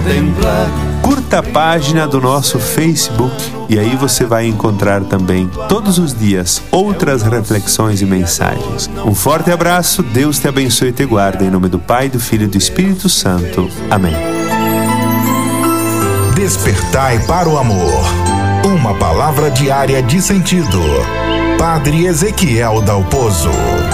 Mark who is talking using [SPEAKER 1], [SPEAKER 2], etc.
[SPEAKER 1] contemplar.
[SPEAKER 2] Curta a página do nosso Facebook e aí você vai encontrar também, todos os dias, outras reflexões e mensagens. Um forte abraço, Deus te abençoe e te guarda, em nome do Pai, do Filho e do Espírito Santo. Amém.
[SPEAKER 3] Despertai para o amor. Uma palavra diária de sentido. Padre Ezequiel Dalpozo.